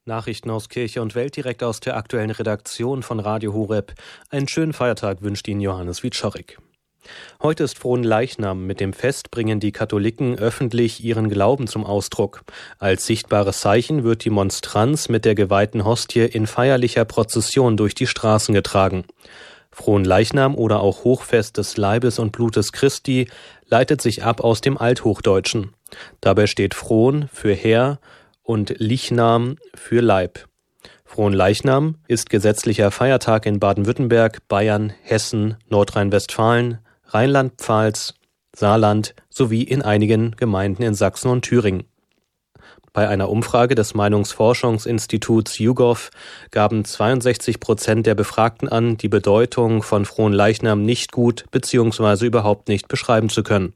Nachrichten aus Kirche und Welt direkt aus der aktuellen Redaktion von Radio Horeb. Einen schönen Feiertag wünscht Ihnen Johannes Wieczorek. Heute ist Fronleichnam. Mit dem Fest bringen die Katholiken öffentlich ihren Glauben zum Ausdruck. Als sichtbares Zeichen wird die Monstranz mit der geweihten Hostie in feierlicher Prozession durch die Straßen getragen. Fronleichnam oder auch Hochfest des Leibes und Blutes Christi leitet sich ab aus dem Althochdeutschen. Dabei steht Fron für Herr und Lichnam für Leib. Fronleichnam ist gesetzlicher Feiertag in Baden-Württemberg, Bayern, Hessen, Nordrhein-Westfalen, Rheinland-Pfalz, Saarland sowie in einigen Gemeinden in Sachsen und Thüringen. Bei einer Umfrage des Meinungsforschungsinstituts YouGov gaben 62% der Befragten an, die Bedeutung von Fronleichnam nicht gut bzw. überhaupt nicht beschreiben zu können.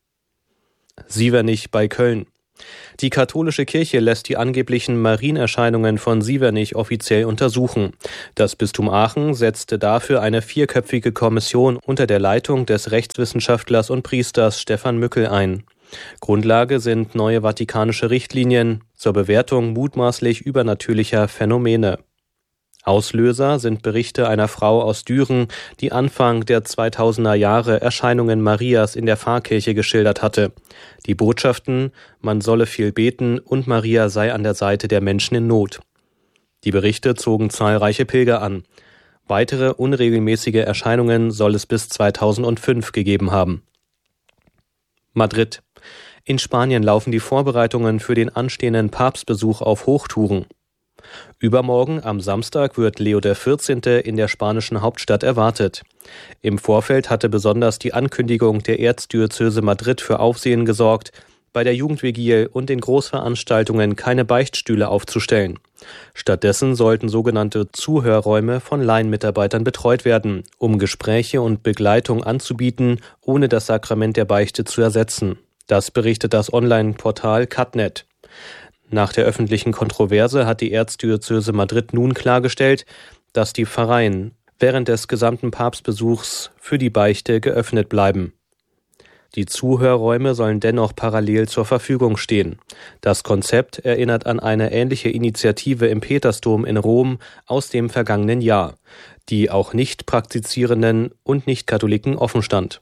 Sievernich bei Köln. Die katholische Kirche lässt die angeblichen Marienerscheinungen von Sievernich offiziell untersuchen. Das Bistum Aachen setzte dafür eine 4-köpfige Kommission unter der Leitung des Rechtswissenschaftlers und Priesters Stefan Mückel ein. Grundlage sind neue vatikanische Richtlinien zur Bewertung mutmaßlich übernatürlicher Phänomene. Auslöser sind Berichte einer Frau aus Düren, die Anfang der 2000er Jahre Erscheinungen Marias in der Pfarrkirche geschildert hatte. Die Botschaften, man solle viel beten und Maria sei an der Seite der Menschen in Not. Die Berichte zogen zahlreiche Pilger an. Weitere unregelmäßige Erscheinungen soll es bis 2005 gegeben haben. Madrid. In Spanien laufen die Vorbereitungen für den anstehenden Papstbesuch auf Hochtouren. Übermorgen am Samstag wird Leo XIV. In der spanischen Hauptstadt erwartet. Im Vorfeld hatte besonders die Ankündigung der Erzdiözese Madrid für Aufsehen gesorgt, bei der Jugendvigilie und den Großveranstaltungen keine Beichtstühle aufzustellen. Stattdessen sollten sogenannte Zuhörräume von Laienmitarbeitern betreut werden, um Gespräche und Begleitung anzubieten, ohne das Sakrament der Beichte zu ersetzen. Das berichtet das Online-Portal Catnet. Nach der öffentlichen Kontroverse hat die Erzdiözese Madrid nun klargestellt, dass die Pfarreien während des gesamten Papstbesuchs für die Beichte geöffnet bleiben. Die Zuhörräume sollen dennoch parallel zur Verfügung stehen. Das Konzept erinnert an eine ähnliche Initiative im Petersdom in Rom aus dem vergangenen Jahr, die auch nicht praktizierenden und Nicht-Katholiken offenstand.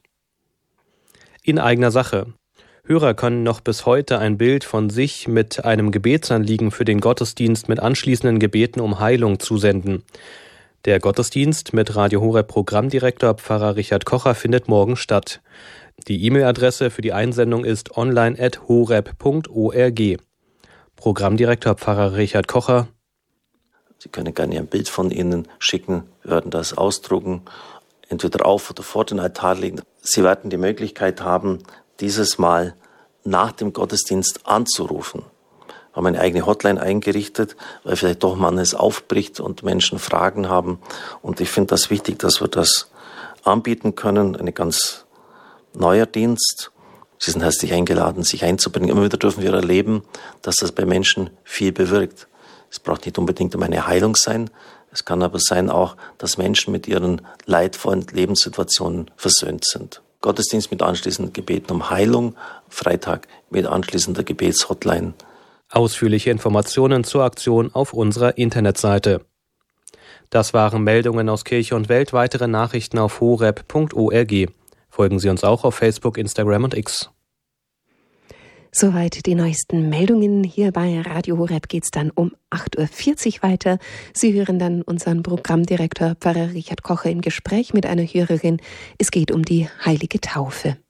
In eigener Sache. Hörer können noch bis heute ein Bild von sich mit einem Gebetsanliegen für den Gottesdienst mit anschließenden Gebeten um Heilung zusenden. Der Gottesdienst mit Radio Horeb Programmdirektor Pfarrer Richard Kocher findet morgen statt. Die E-Mail-Adresse für die Einsendung ist online@horeb.org. Programmdirektor Pfarrer Richard Kocher. Sie können gerne ein Bild von Ihnen schicken, wir werden das ausdrucken, entweder auf oder vor den Altar legen. Sie werden die Möglichkeit haben, dieses Mal nach dem Gottesdienst anzurufen. Wir haben eine eigene Hotline eingerichtet, weil vielleicht doch mal es aufbricht und Menschen Fragen haben. Und ich finde das wichtig, dass wir das anbieten können. Ein ganz neuer Dienst. Sie sind herzlich eingeladen, sich einzubringen. Immer wieder dürfen wir erleben, dass das bei Menschen viel bewirkt. Es braucht nicht unbedingt eine Heilung sein. Es kann aber sein auch, dass Menschen mit ihren leidvollen Lebenssituationen versöhnt sind. Gottesdienst mit anschließenden Gebeten um Heilung, Freitag mit anschließender Gebetshotline. Ausführliche Informationen zur Aktion auf unserer Internetseite. Das waren Meldungen aus Kirche und Welt. Weitere Nachrichten auf horeb.org. Folgen Sie uns auch auf Facebook, Instagram und X. Soweit die neuesten Meldungen. Hier bei Radio Horeb geht's dann um 8.40 Uhr weiter. Sie hören dann unseren Programmdirektor Pfarrer Richard Kocher im Gespräch mit einer Hörerin. Es geht um die heilige Taufe.